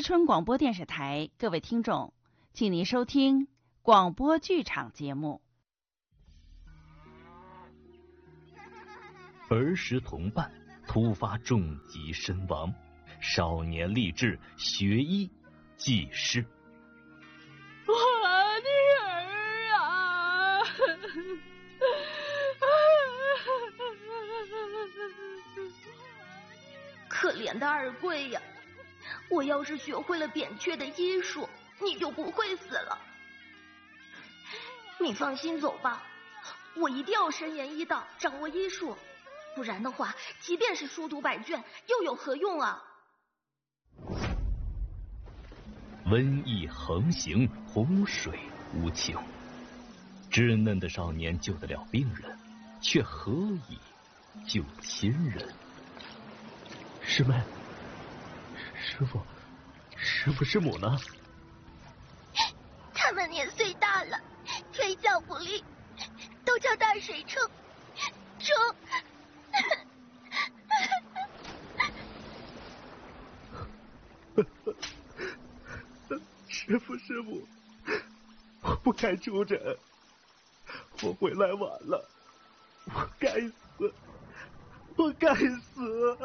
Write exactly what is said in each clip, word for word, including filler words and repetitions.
春广播电视台，各位听众，请您收听广播剧场节目。 儿时同伴突发重疾身亡，少年立志学医济世。 我女儿啊！ 可怜的二贵呀！我要是学会了扁鹊的医术，你就不会死了。你放心走吧，我一定要深研医道，掌握医术，不然的话，即便是书读百卷，又有何用啊？ 瘟疫横行，洪水无情，稚嫩的少年救得了病人，却何以救亲人？ 师妹，师傅，师傅师母呢？ 他们年岁大了，腿脚不利，都叫大水冲冲。 师傅师母，我不该出诊，我回来晚了，我该死，我该死。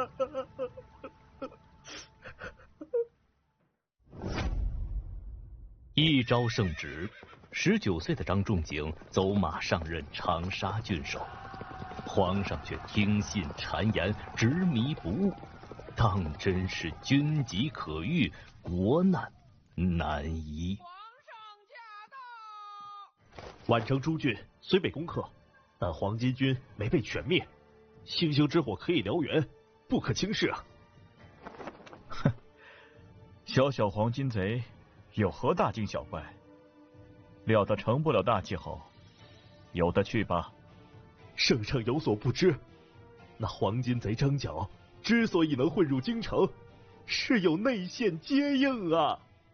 一朝圣旨，十九岁的张仲景走马上任长沙郡守，皇上却听信谗言，执迷不悟，当真是军疾可御，国难难移。 皇上驾到！ 宛城诸郡虽被攻克，但黄巾军没被全灭，星星之火可以燎原，不可轻视啊！ 哼，小小黄巾贼有何大惊小怪？料得成不了大气候，由得去吧。 圣上有所不知，那黄巾贼张角之所以能混入京城，是有内线接应啊！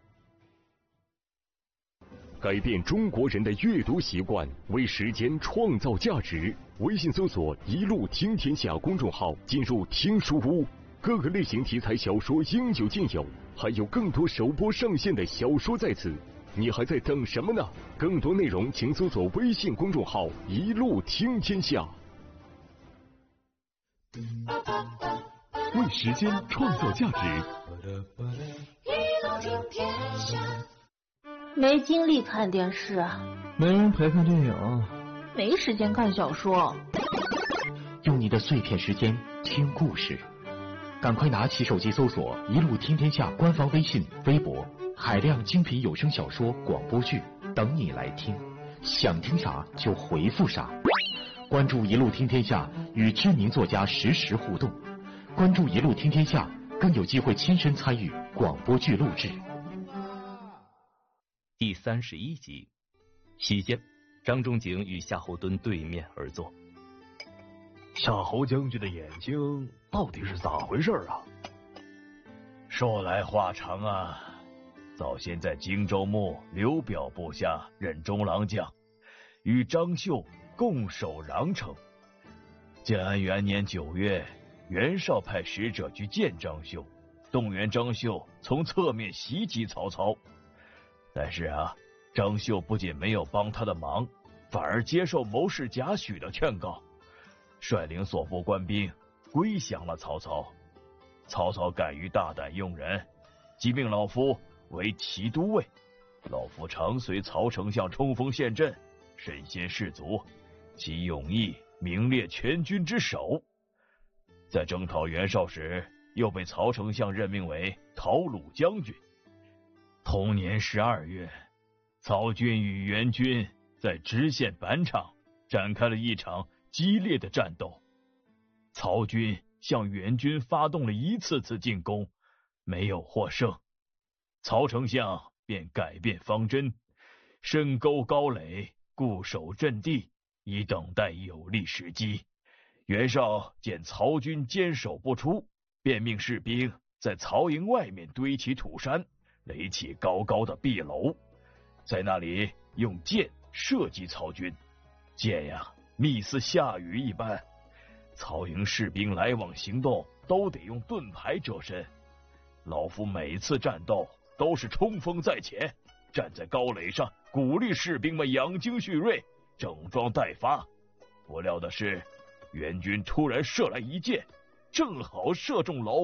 改变中国人的阅读习惯，为时间创造价值。微信搜索“一路听天下”公众号，进入听书屋，各个类型题材小说应有尽有，还有更多首播上线的小说在此。你还在等什么呢？更多内容请搜索微信公众号“一路听天下”。为时间创造价值。 一路听天下。 没精力看电视， 没人陪看电影， 没时间看小说。 用你的碎片时间听故事，赶快拿起手机搜索“一路听天下”官方微信、微博，海量精品有声小说、广播剧等你来听。想听啥就回复啥。关注“一路听天下”，与知名作家实时互动。关注“一路听天下”，更有机会亲身参与广播剧录制。 第三十一集，席间，张仲景与夏侯惇对面而坐。 夏侯将军的眼睛到底是咋回事啊？ 说来话长啊。早先在荆州牧刘表部下任中郎将，与张绣共守穰城。建安元年九月，袁绍派使者去见张绣，动员张绣从侧面袭击曹操。但是啊，张绣不仅没有帮他的忙，反而接受谋士贾诩的劝告，率领所部官兵归降了曹操。曹操敢于大胆用人，即命老夫为骑都尉。老夫常随曹丞相冲锋陷阵，身先士卒，其勇毅名列全军之首。在征讨袁绍时，又被曹丞相任命为讨虏将军。同年十二月，曹军与袁军在知县板场展开了一场激烈的战斗。曹军向袁军发动了一次次进攻，没有获胜。曹丞相便改变方针，深沟高垒，固守阵地，以等待有利时机。袁绍见曹军坚守不出，便命士兵在曹营外面堆起土山，垒起高高的壁楼，在那里用箭射击曹军。箭呀，密似下雨一般。曹营士兵来往行动都得用盾牌遮身。 老夫每次战斗都是冲锋在前，站在高垒上鼓励士兵们养精蓄锐，整装待发。不料的是，援军突然射来一箭，正好射中老